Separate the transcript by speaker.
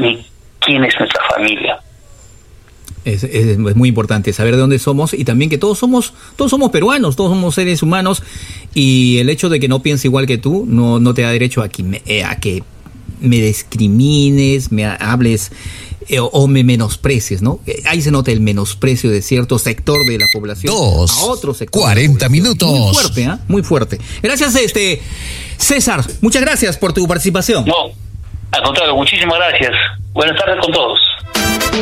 Speaker 1: ni quién es nuestra familia.
Speaker 2: Es muy importante saber de dónde somos y también que todos somos peruanos, todos somos seres humanos, y el hecho de que no piense igual que tú no te da derecho a que me discrimines, me hables o me menosprecies, ¿no? Ahí se nota el menosprecio de cierto sector de la población a otro sector.
Speaker 3: 40 minutos.
Speaker 2: Muy fuerte, ¿eh? Muy fuerte. Gracias, César. Muchas gracias por tu participación.
Speaker 1: No, al contrario, muchísimas gracias. Buenas tardes con todos.